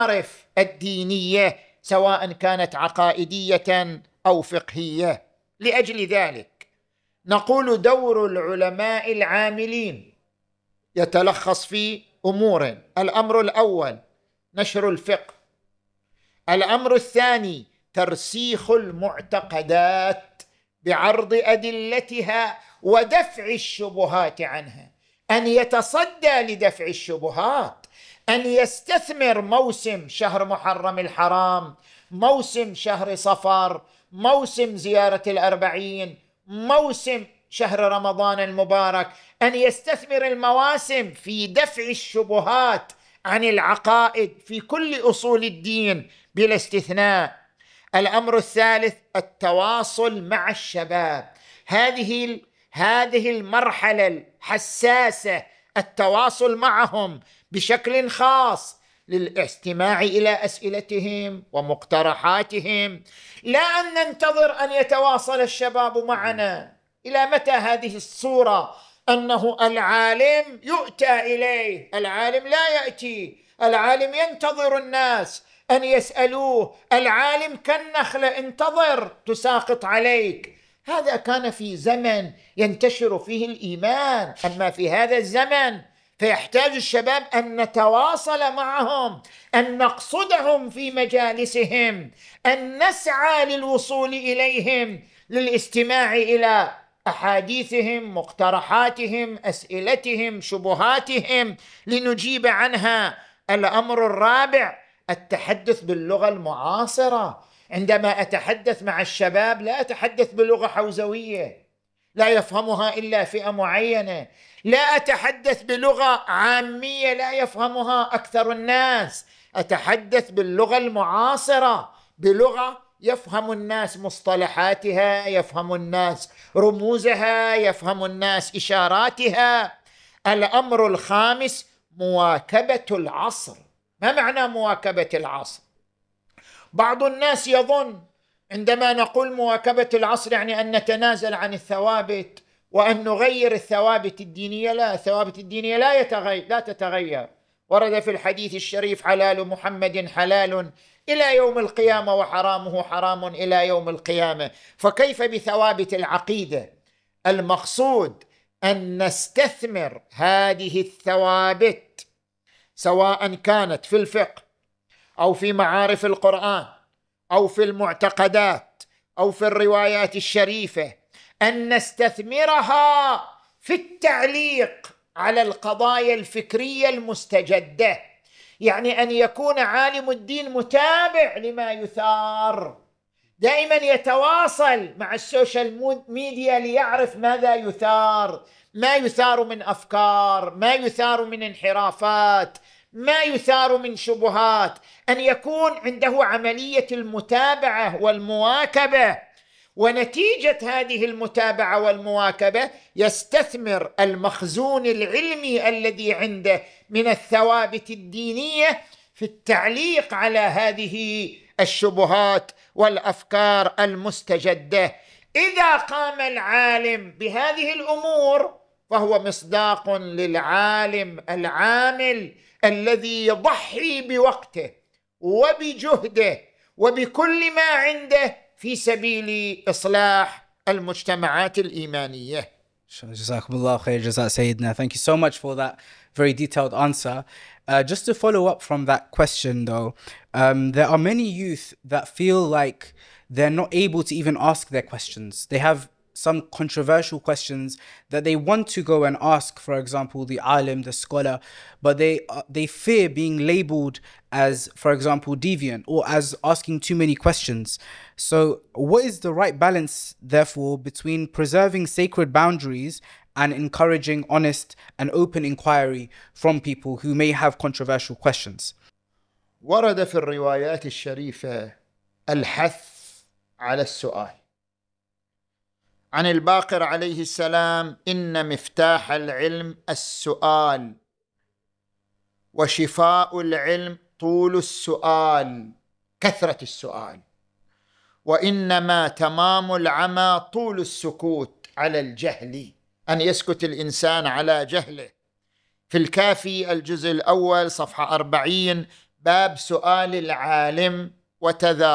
المعارف الدينية سواء كانت عقائدية أو فقهية. لأجل ذلك نقول دور العلماء العاملين يتلخص في أمور: الأمر الأول نشر الفقه، الأمر الثاني ترسيخ المعتقدات بعرض أدلتها ودفع الشبهات عنها، أن يتصدى لدفع الشبهات، أن يستثمر موسم شهر محرم الحرام، موسم شهر صفر، موسم زيارة الأربعين، موسم شهر رمضان المبارك، أن يستثمر المواسم في دفع الشبهات عن العقائد في كل أصول الدين بلا استثناء. الأمر الثالث التواصل مع الشباب، هذه المرحلة الحساسة، التواصل معهم بشكل خاص للاستماع إلى أسئلتهم ومقترحاتهم، لا أن ننتظر أن يتواصل الشباب معنا. إلى متى هذه الصورة أنه العالم يؤتى إليه؟ العالم لا يأتي، العالم ينتظر الناس أن يسألوه، العالم كالنخلة انتظر تساقط عليك. هذا كان في زمن ينتشر فيه الإيمان، أما في هذا الزمن فيحتاج الشباب أن نتواصل معهم، أن نقصدهم في مجالسهم، أن نسعى للوصول إليهم، للاستماع إلى أحاديثهم، مقترحاتهم، أسئلتهم، شبهاتهم، لنجيب عنها. الأمر الرابع التحدث باللغة المعاصرة. عندما أتحدث مع الشباب لا أتحدث بلغة حوزوية لا يفهمها إلا فئة معينة، لا أتحدث بلغة عامية لا يفهمها أكثر الناس، أتحدث باللغة المعاصرة، بلغة يفهم الناس مصطلحاتها، يفهم الناس رموزها، يفهم الناس إشاراتها. الأمر الخامس مواكبة العصر. ما معنى مواكبة العصر؟ بعض الناس يظن عندما نقول مواكبة العصر يعني أن نتنازل عن الثوابت وأن نغير الثوابت الدينية. لا، الثوابت الدينية لا تتغير. ورد في الحديث الشريف: حلال محمد حلال إلى يوم القيامة وحرامه حرام إلى يوم القيامة. فكيف بثوابت العقيدة؟ المقصود أن نستثمر هذه الثوابت سواء كانت في الفقه أو في معارف القرآن أو في المعتقدات أو في الروايات الشريفة، أن نستثمرها في التعليق على القضايا الفكرية المستجدة. يعني أن يكون عالم الدين متابع لما يثار، دائما يتواصل مع السوشيال ميديا ليعرف ماذا يثار، ما يثار من أفكار، ما يثار من انحرافات، ما يثار من شبهات، أن يكون عنده عملية المتابعة والمواكبة، ونتيجة هذه المتابعة والمواكبة يستثمر المخزون العلمي الذي عنده من الثوابت الدينية في التعليق على هذه الشبهات والأفكار المستجدة. إذا قام العالم بهذه الأمور فهو مصداق للعالم العامل الذي يضحي بوقته وبجهده وبكل ما عنده في سبيل إصلاح المجتمعات الإيمانية. Jazakumullah khair, Jazak Sayyidina. Thank you so much for that very detailed answer. Just to follow up from that question though, there are many youth that feel like they're not able to even ask their questions. They have some controversial questions that they want to go and ask, for example, the alim, the scholar, but they fear being labeled as, for example, deviant or as asking too many questions. So what is the right balance, therefore, between preserving sacred boundaries and encouraging honest and open inquiry from people who may have controversial questions? ورد في الروايات الشريفة الحث على السؤال. عن الباقر عليه السلام: إن مفتاح العلم السؤال، وشفاء العلم طول السؤال، كثرة السؤال، وإنما تمام العمى طول السكوت على الجهل، أن يسكت الإنسان على جهله. في الكافي الجزء الأول صفحة 40: باب سؤال العالم وتذاكر